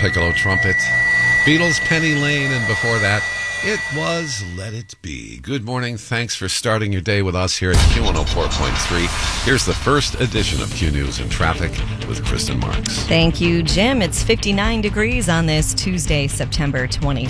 piccolo trumpet. Beatles, Penny Lane, and before that, it was Let It Be. Good morning. Thanks for starting your day with us here at Q104.3. Here's the first edition of Q News and Traffic with Kristen Marks. Thank you, Jim. It's 59 degrees on this Tuesday, September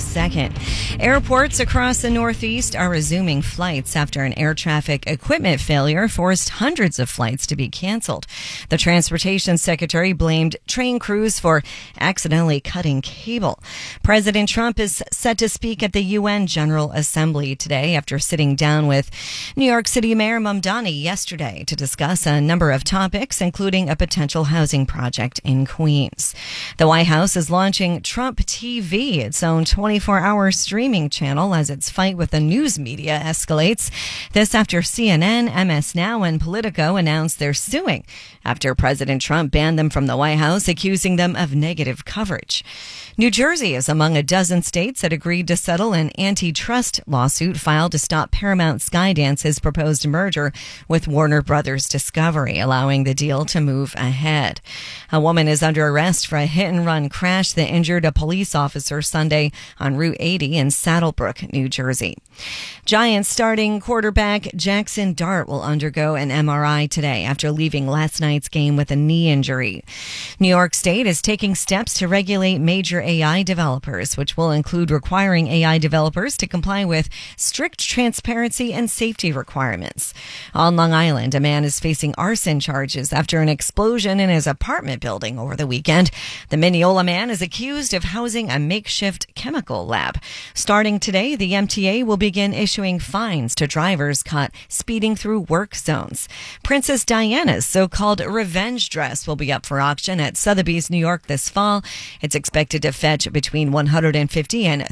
22nd. Airports across the Northeast are resuming flights after an air traffic equipment failure forced hundreds of flights to be canceled. The Transportation Secretary blamed train crews for accidentally cutting cable. President Trump is set to speak at the UN General Assembly today after sitting down with New York City Mayor Mamdani yesterday to discuss a number of topics, including a potential housing project in Queens. The White House is launching Trump TV, its own 24-hour streaming channel, as its fight with the news media escalates. This after CNN, MS Now, and Politico announced they're suing after President Trump banned them from the White House, accusing them of negative coverage. New Jersey is among a dozen states that agreed to settle an antitrust lawsuit filed to stop Paramount Skydance's proposed merger with Warner Brothers Discovery, allowing the deal to move ahead. A woman is under arrest for a hit-and-run crash that injured a police officer Sunday on Route 80 in Saddlebrook, New Jersey. Giants starting quarterback Jackson Dart will undergo an MRI today after leaving last night's game with a knee injury. New York State is taking steps to regulate major AI developers, which will include requiring AI developers to comply with strict transparency and safety requirements. On Long Island, a man is facing arson charges after an explosion in his apartment building over the weekend. The Mineola man is accused of housing a makeshift chemical lab. Starting today, the MTA will begin issuing fines to drivers caught speeding through work zones. Princess Diana's so-called revenge dress will be up for auction at Sotheby's, New York this fall. It's expected to fetch between $150,000 and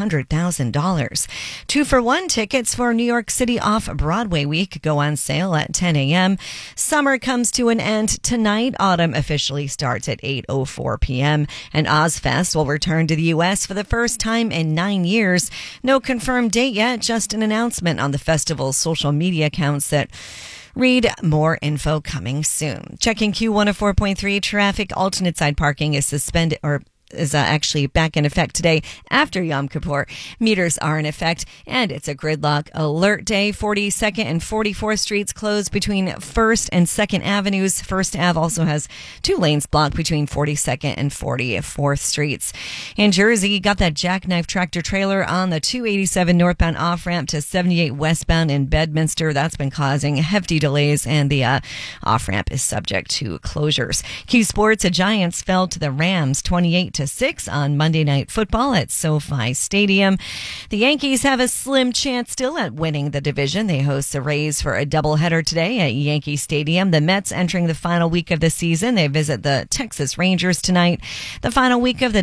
$300,000. 2-for-1 tickets for New York City Off-Broadway Week go on sale at 10 a.m. Summer comes to an end tonight. Autumn officially starts at 8:04 p.m. And Ozfest will return to the U.S. for the first time in 9 years. No confirmed date yet, just an announcement on the festival's social media accounts that read more info coming soon. Checking Q104.3 traffic. Alternate side parking is suspended is actually back in effect today after Yom Kippur. Meters are in effect, and it's a gridlock alert day. 42nd and 44th Streets closed between 1st and 2nd Avenues. 1st Ave also has 2 lanes blocked between 42nd and 44th Streets. In Jersey, you got that jackknife tractor trailer on the 287 northbound off-ramp to 78 westbound in Bedminster. That's been causing hefty delays, and the off-ramp is subject to closures. Q Sports, the Giants fell to the Rams 28-6 on Monday Night Football at SoFi Stadium. The Yankees have a slim chance still at winning the division. They host the Rays for a doubleheader today at Yankee Stadium. The Mets entering the final week of the season. They visit the Texas Rangers tonight. The final week of the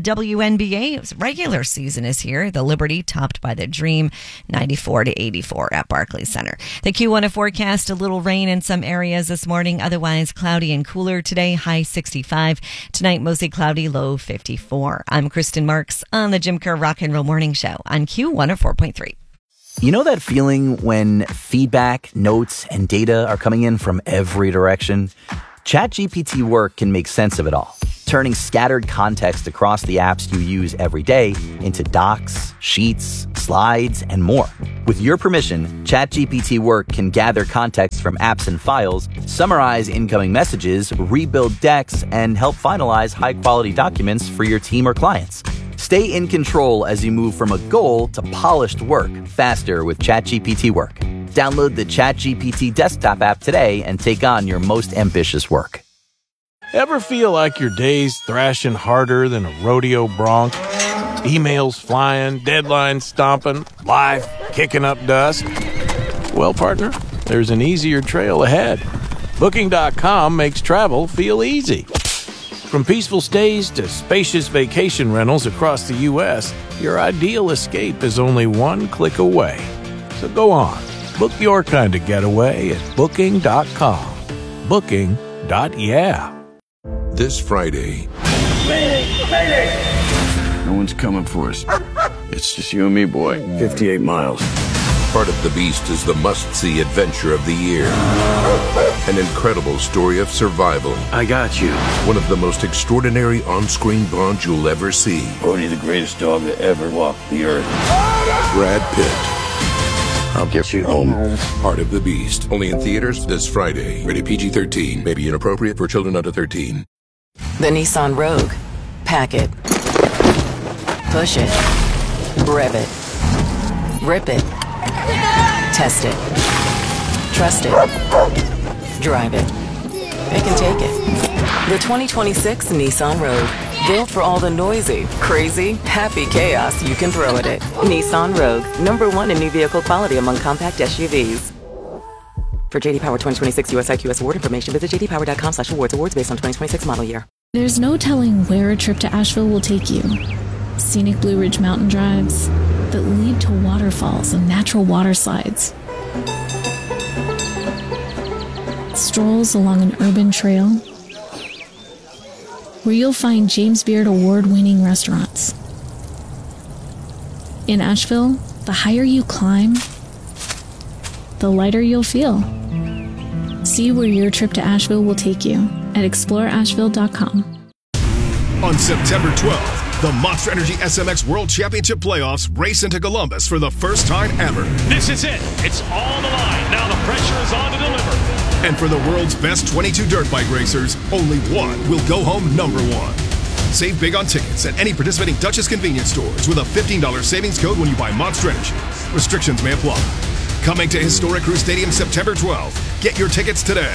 WNBA regular season is here. The Liberty topped by the Dream 94-84 at Barclays Center. The Q1 forecast, a little rain in some areas this morning. Otherwise cloudy and cooler today. High 65. Tonight mostly cloudy, low 54. I'm Kristen Marks on the Jim Kerr Rock and Roll Morning Show on Q104.3. You know that feeling when feedback, notes, and data are coming in from every direction? ChatGPT Work can make sense of it all, turning scattered context across the apps you use every day into docs, sheets, slides, and more. With your permission, ChatGPT Work can gather context from apps and files, summarize incoming messages, rebuild decks, and help finalize high-quality documents for your team or clients. Stay in control as you move from a goal to polished work faster with ChatGPT Work. Download the ChatGPT desktop app today and take on your most ambitious work. Ever feel like your day's thrashing harder than a rodeo bronc? Emails flying, deadlines stomping, life kicking up dust? Well, partner, there's an easier trail ahead. Booking.com makes travel feel easy. From peaceful stays to spacious vacation rentals across the U.S., your ideal escape is only one click away. So go on, book your kind of getaway at Booking.com. Booking.yeah. This Friday, No one's coming for us. It's just you and me, boy. 58 miles. Heart of the Beast is the must-see adventure of the year. An incredible story of survival. I got you. One of the most extraordinary on-screen bonds you'll ever see. Bodhi, the greatest dog to ever walk the earth. Brad Pitt. I'll get you home. Heart of the Beast. Only in theaters this Friday. Rated PG-13. May be inappropriate for children under 13. The Nissan Rogue. Pack it. Push it. Rev it. Rip it. Test it. Trust it. Drive it. It can take it. The 2026 Nissan Rogue. Built for all the noisy, crazy, happy chaos you can throw at it. Nissan Rogue. #1 in new vehicle quality among compact SUVs. For JD Power 2026 US IQS award information, visit jdpower.com/awards. Awards based on 2026 model year. There's no telling where a trip to Asheville will take you. Scenic Blue Ridge mountain drives that lead to waterfalls and natural water slides. Strolls along an urban trail where you'll find James Beard award-winning restaurants. In Asheville, the higher you climb, the lighter you'll feel. See where your trip to Asheville will take you at exploreasheville.com. On September 12th, the Monster Energy SMX World Championship Playoffs race into Columbus for the first time ever. This is it. It's all on the line. Now the pressure is on to deliver. And for the world's best 22 dirt bike racers, only one will go home #1. Save big on tickets at any participating Dutchess convenience stores with a $15 savings code when you buy Monster Energy. Restrictions may apply. Coming to Historic Crew Stadium September 12th. Get your tickets today.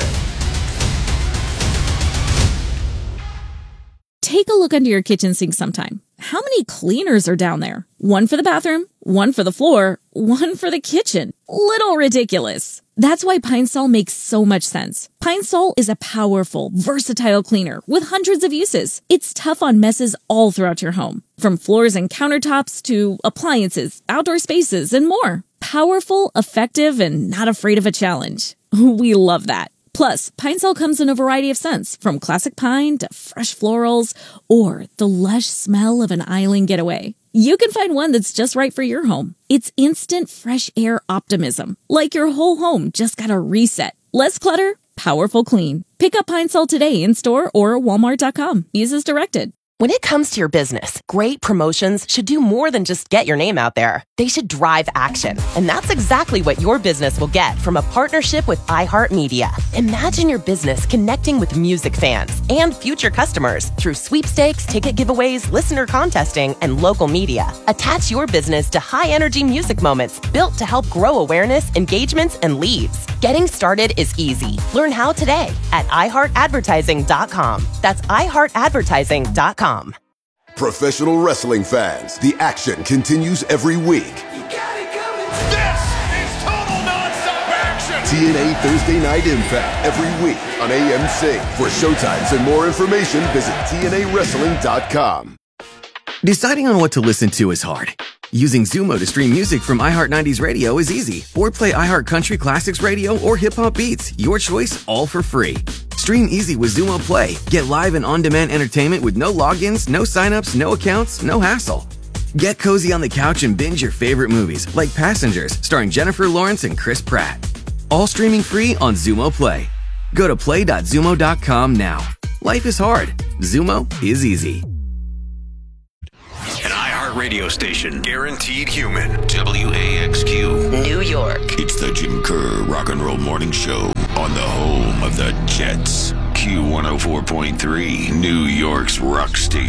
Take a look under your kitchen sink sometime. How many cleaners are down there? One for the bathroom, one for the floor, one for the kitchen. Little ridiculous. That's why Pine Sol makes so much sense. Pine Sol is a powerful, versatile cleaner with hundreds of uses. It's tough on messes all throughout your home, from floors and countertops to appliances, outdoor spaces, and more. Powerful, effective, and not afraid of a challenge. We love that. Plus, Pine Sol comes in a variety of scents, from classic pine to fresh florals, or the lush smell of an island getaway. You can find one that's just right for your home. It's instant fresh air optimism, like your whole home just got a reset. Less clutter, powerful clean. Pick up Pine Sol today in store or walmart.com. Use as directed. When it comes to your business, great promotions should do more than just get your name out there. They should drive action. And that's exactly what your business will get from a partnership with iHeartMedia. Imagine your business connecting with music fans and future customers through sweepstakes, ticket giveaways, listener contesting, and local media. Attach your business to high-energy music moments built to help grow awareness, engagements, and leads. Getting started is easy. Learn how today at iHeartAdvertising.com. That's iHeartAdvertising.com. Professional wrestling fans, the action continues every week. This is total non-stop action. TNA Thursday Night Impact every week on AMC. For showtimes and more information, visit TNAWrestling.com. Deciding on what to listen to is hard. Using Zumo to stream music from iHeart 90s Radio is easy. Or play iHeart Country Classics Radio or Hip Hop Beats. Your choice, all for free. Stream easy with Zumo Play. Get live and on-demand entertainment with no logins, no signups, no accounts, no hassle. Get cozy on the couch and binge your favorite movies, like Passengers, starring Jennifer Lawrence and Chris Pratt. All streaming free on Zumo Play. Go to play.zumo.com now. Life is hard. Zumo is easy. An iHeart radio station. Guaranteed human. WAXQ. New York. It's the Jim Kerr Rock and Roll Morning Show on the home of the Jets. Q104.3, New York's rock station.